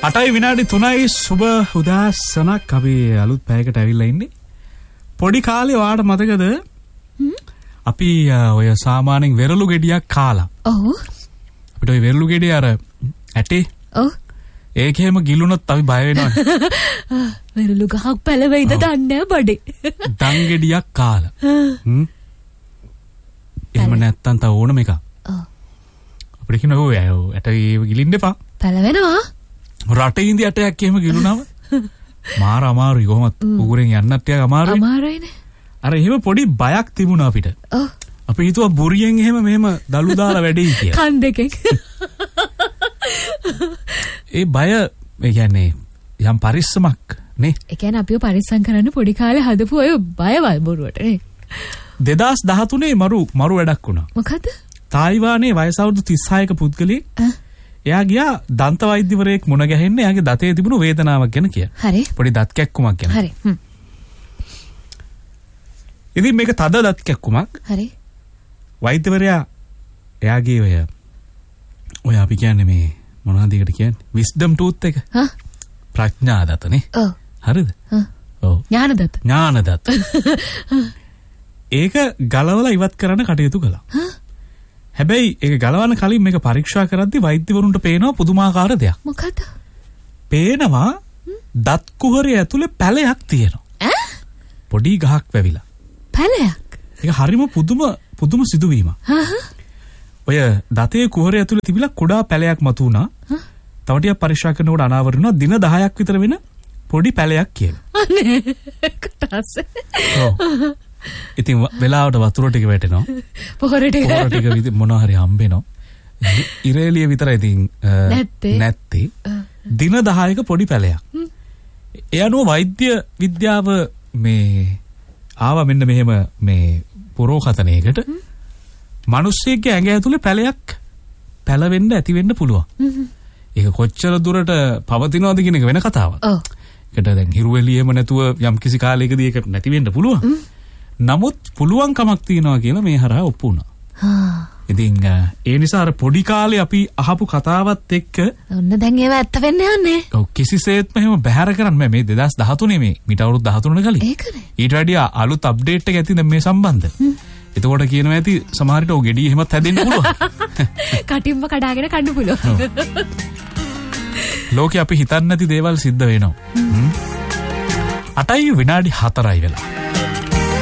8යි විනාඩි 3යි සුබ උදෑසනක් අපි අලුත් පැයකට ඇවිල්ලා ඉන්නේ. පොඩි කාලේ ඔයාට මතකද? අපි ඔය සාමාන්‍යයෙන් වෙරළු ගෙඩියක් කාලා. ඔව්. අපිට ඔය වෙරළු ගෙඩිය අර ඇටේ. ඔව්. ඒකේම ගිලුනොත් අපි බය වෙනවනේ. වෙරළු ගහක් පැලවෙයිද දන්නේ නැහැ බඩේ. දන් ගෙඩියක් කාලා. එහෙම නැත්තම් තව ඕනම එකක්. ඔව්. අපිට කියන ඔය ඇට ගිලින්න එපා. පැලවෙනවා. රටේ ඉඳි ඇටයක් එහෙම ගිලුනම මාර අමාරුයි කොහොමත් උගුරෙන් යන්නත් ටිකක් අමාරුයි. අමාරුයිනේ. අර එහෙම පොඩි බයක් තිබුණා අපිට. ඔව්. අපි හිතුවා බුරියෙන් එහෙම මෙහෙම දලු දාලා වැඩේ කියලා. කන් දෙකෙන්. ඒ බය ඒ කියන්නේ යම් පරිස්සමක් නේ. ඒ කියන්නේ අපිව පරිස්සම් කරන්න පොඩි කාලේ හදපු ඔය බයවල් බොරුවට නේ. 2013 මරු වැඩක් වුණා. මොකද? තායිවානයේ වයස අවුරුදු 36ක පුද්ගලෙක් එයා ගියා දන්ත වෛද්‍යවරයෙක් මුණ ගැහෙන්න එයාගේ දතේ තිබුණු වේදනාවක් ගැන කියලා. හරි. පොඩි දත් කැක්කුමක් ගැන. හරි. ඉතින් මේක තද දත් කැක්කුමක්. හරි. වෛද්‍යවරයා එයාගේ ඔය අපි කියන්නේ මේ මොනවද ඒකට කියන්නේ? විස්ඩම් ටූත් එක. හා. ප්‍රඥා දතනේ. ඔව්. හරිද? ඔව්. ඥාන දත. ඥාන දත. ඒක ගලවලා ඉවත් කරන්න කටයුතු කළා. හැබැයි ඒක ගලවන්න කලින් මේක පරීක්ෂා කරද්දී වෛද්‍යවරුන්ට පේනවා පුදුමාකාර දෙයක්. මොකද? පේනවා දත් කුහරය ඇතුලේ පැලයක් තියෙනවා. ඈ? පොඩි ගහක් වැවිලා. පැලයක්. ඒක හරිම පුදුම සිදුවීමක්. ඔය දතේ කුහරය ඇතුලේ තිබිලා කුඩා පැලයක් මතු වුණා. තව ටිකක් පරීක්ෂා කරනකොට අනාවරණ වුණා දින 10ක් විතර වෙන පොඩි පැලයක් කියලා. අනේ කටාසේ. ඔව්. ඉතින් වෙලාවට වතුර ටික වැටෙනවා. පොහොර ටික මොනවා හරි හම්බෙනවා. ඉරේලිය විතරයි ඉතින් නැත්තේ. දින 10ක පොඩි පැලයක්. ඒ අනුව වෛද්‍ය විද්‍යාව මේ ආවා මෙන්න මෙහෙම මේ පුරෝකතනයකට මිනිස්සෙක්ගේ ඇඟ ඇතුලේ පැලයක් පැලවෙන්න ඇති වෙන්න පුළුවන්. ඒක කොච්චර දුරට පවතිනවද කියන එක වෙන කතාවක්. ඔව්. ඒකට දැන් හිරුවෙලියෙම නැතුව යම් කිසි කාලයකදී ඒක නැති වෙන්න පුළුවන්. නමුත් පුළුවන්කමක් තියෙනවා කියලා මේ හරහා ඔප්පු වුණා. ඉතින් ඒ නිසා අර පොඩි කාලේ අපි අහපු කතාවත් එක්ක ඔන්න දැන් ඒව ඇත්ත වෙන්න යන්නේ. ඔව් කිසිසේත්ම එහෙම බැහැර කරන්න බෑ මේ 2013 මේ මීට අවුරුදු 13 කලින්. ඒකනේ. ඊට වැඩිය අලුත් අප්ඩේට් එක ඇති දැන් මේ සම්බන්ධ. එතකොට කියනවා ඇති සමහර විට ඔය ගෙඩිය එහෙමත් හැදෙන්න පුළුවන්. කටින්ම කඩාගෙන කන්න පුළුවන්. ලෝකේ අපි හිතන්නේ නැති දේවල් සිද්ධ වෙනවා. 8යි විනාඩි 4යි වෙලා.